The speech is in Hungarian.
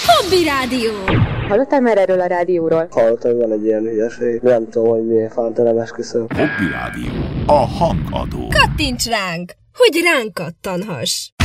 Hobby Rádió. Hallottál már erről a rádióról? Hallottam, hogy van egy ilyen hülyeség. Nem tudom, hogy miért fánta, nem esküszöm. Hobby Rádió. A hangadó. Kattints ránk, hogy ránk kattanhass.